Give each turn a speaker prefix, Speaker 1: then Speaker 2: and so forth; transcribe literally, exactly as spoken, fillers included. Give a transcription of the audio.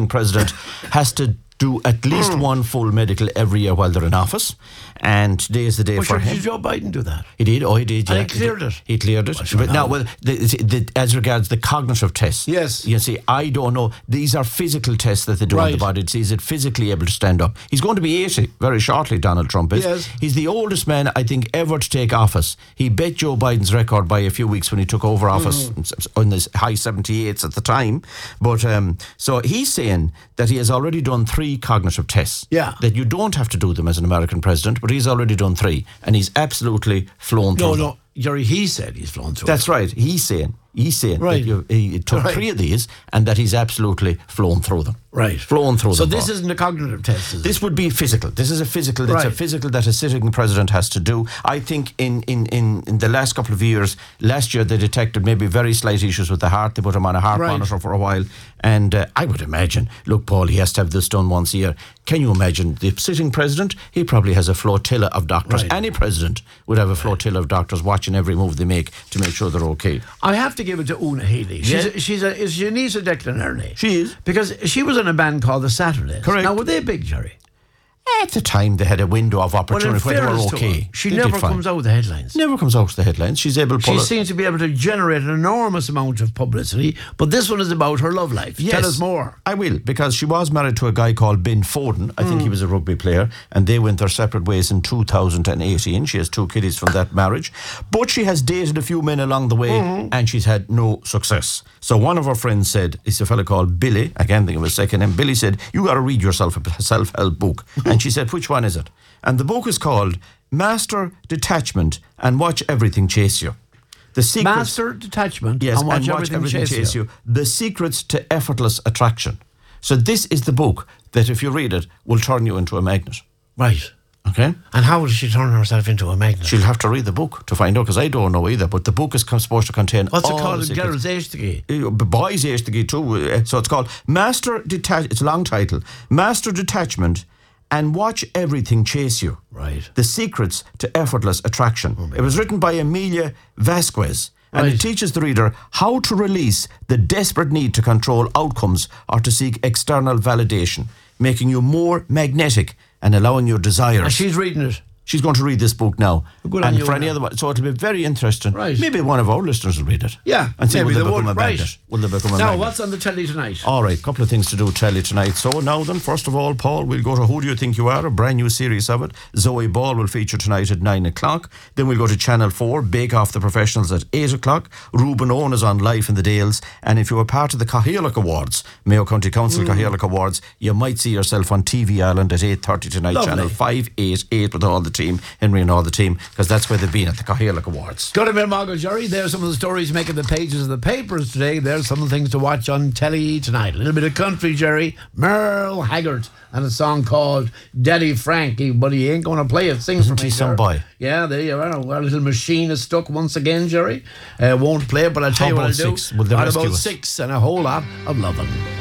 Speaker 1: sitting president has to do at least one full medical every year while they're in office, and today is the day
Speaker 2: well,
Speaker 1: for
Speaker 2: sure,
Speaker 1: him.
Speaker 2: Did Joe Biden do that?
Speaker 1: He did. Oh, he did.
Speaker 2: And
Speaker 1: Yeah,
Speaker 2: he cleared it.
Speaker 1: He cleared it.
Speaker 2: Well, sure,
Speaker 1: but now,
Speaker 2: now.
Speaker 1: well, the, the, as regards the cognitive tests,
Speaker 2: Yes.
Speaker 1: You see, I don't know. These are physical tests that they do on the
Speaker 2: Right.
Speaker 1: body to see is it physically able to stand up. He's going to be eighty very shortly. Donald Trump is.
Speaker 2: Yes.
Speaker 1: He's the oldest man I think ever to take office. He bet Joe Biden's record by a few weeks when he took over office
Speaker 2: Mm-hmm.
Speaker 1: in the high seventy-eights at the time. But um, so he's saying that he has already done three cognitive tests.
Speaker 2: Yeah.
Speaker 1: That you don't have to do them as an American president, but he's already done three, and he's absolutely flown through
Speaker 2: No,
Speaker 1: them.
Speaker 2: no, Jerry, he said he's flown through.
Speaker 1: That's right. He's saying, he's saying
Speaker 2: Right.
Speaker 1: that you, he took
Speaker 2: Right.
Speaker 1: three of these and that he's absolutely flown through them.
Speaker 2: Right.
Speaker 1: Flown through
Speaker 2: So
Speaker 1: them.
Speaker 2: this
Speaker 1: Paul.
Speaker 2: isn't a cognitive test, is
Speaker 1: This
Speaker 2: it?
Speaker 1: would be physical. This is a physical. It's a
Speaker 2: Right.
Speaker 1: physical that a sitting president has to do. I think in, in, in, in the last couple of years, last year they detected maybe very slight issues with the heart. They put him on a heart
Speaker 2: Right.
Speaker 1: monitor for a while. And uh, I would imagine, look, Paul, he has to have this done once a year. Can you imagine the sitting president? He probably has a flotilla of doctors.
Speaker 2: Right.
Speaker 1: Any president would have a flotilla of doctors watching every move they make to make sure they're okay.
Speaker 2: I have to give it to Una Healy. She's
Speaker 1: Yeah.
Speaker 2: a, she's a, is she needs a Declan Early.
Speaker 1: She is.
Speaker 2: Because she was in a band called the Saturdays.
Speaker 1: Correct.
Speaker 2: Now, were they big, Jerry?
Speaker 1: At the time, they had a window of
Speaker 2: Well, in
Speaker 1: opportunity where they were
Speaker 2: fairness to
Speaker 1: okay.
Speaker 2: her, she
Speaker 1: They
Speaker 2: never
Speaker 1: did fine.
Speaker 2: comes out with the headlines.
Speaker 1: Never comes out to the headlines. She's able to pull
Speaker 2: She
Speaker 1: it.
Speaker 2: seems to be able to generate an enormous amount of publicity, but this one is about her love life.
Speaker 1: Yes,
Speaker 2: Tell us more.
Speaker 1: I will, because she was married to a guy called Ben Foden. I think he was a rugby player, and they went their separate ways in two thousand eighteen. She has two kiddies from that marriage. But she has dated a few men along the way, and she's had no success. So one of her friends said, it's a fellow called Billy, I can't think of his second name. Billy said, you got to read yourself a self-help book. And she said, which one is it? And the book is called Master Detachment and Watch Everything Chase You. The secrets,
Speaker 2: Master detachment
Speaker 1: yes,
Speaker 2: and watch,
Speaker 1: and watch
Speaker 2: everything,
Speaker 1: everything,
Speaker 2: chase,
Speaker 1: chase
Speaker 2: you.
Speaker 1: you. The secrets to effortless attraction. So this is the book that, if you read it, will turn you into a magnet.
Speaker 2: Right.
Speaker 1: Okay?
Speaker 2: And how does she turn herself into a magnet?
Speaker 1: She'll have to read the book to find out, because I don't know either. But the book is co- supposed to contain
Speaker 2: What's
Speaker 1: all
Speaker 2: it called?
Speaker 1: the secrets.
Speaker 2: Girls Age to Gay.
Speaker 1: Uh, Boys age to get too. uh, So it's called Master Detach. It's a long title. Master Detachment and Watch Everything Chase You.
Speaker 2: Right.
Speaker 1: The Secrets to Effortless Attraction. It was written by Emilia Vasquez. And
Speaker 2: Right.
Speaker 1: it teaches the reader how to release the desperate need to control outcomes or to seek external validation, making you more magnetic and allowing your desires.
Speaker 2: And she's reading it.
Speaker 1: She's going to read this book now.
Speaker 2: Good on
Speaker 1: and
Speaker 2: you,
Speaker 1: for any
Speaker 2: Una.
Speaker 1: other one. So it'll be very interesting.
Speaker 2: Right.
Speaker 1: Maybe one of our listeners will read it.
Speaker 2: Yeah,
Speaker 1: And see
Speaker 2: maybe
Speaker 1: will they
Speaker 2: they
Speaker 1: become
Speaker 2: would.
Speaker 1: a
Speaker 2: Right.
Speaker 1: magnet. Will they become a
Speaker 2: Now,
Speaker 1: magnet?
Speaker 2: what's on the telly tonight?
Speaker 1: All right, couple of things to do telly tonight. So now then, first of all, Paul, we'll go to Who Do You Think You Are, a brand new series of it. Zoe Ball will feature tonight at nine o'clock. Then we'll go to Channel four, Bake Off the Professionals at eight o'clock. Ruben Owen is on Life in the Dales. And if you were part of the Cahillac Awards, Mayo County Council
Speaker 2: Mm.
Speaker 1: Cahillac Awards, you might see yourself on T V Ireland at eight thirty tonight,
Speaker 2: Lovely.
Speaker 1: Channel five eighty-eight with all the team, Henry and all the team, because that's where they've been at the Cahillac Awards.
Speaker 2: Got to be Margaret, Jerry. There's some of the stories making the pages of the papers today. There's some of the things to watch on telly tonight. A little bit of country, Jerry. Merle Haggard and a song called Daddy Frankie, but he ain't going to play it. Sing
Speaker 1: Isn't
Speaker 2: for me,
Speaker 1: he some
Speaker 2: Jerry.
Speaker 1: boy?
Speaker 2: Yeah, there you are. Our little machine is stuck once again, Jerry. Uh, won't play it, but I'll tell
Speaker 1: How
Speaker 2: you what I'll
Speaker 1: about
Speaker 2: do.
Speaker 1: six? Will they
Speaker 2: At
Speaker 1: rescue
Speaker 2: about
Speaker 1: us?
Speaker 2: six and a whole lot of loving.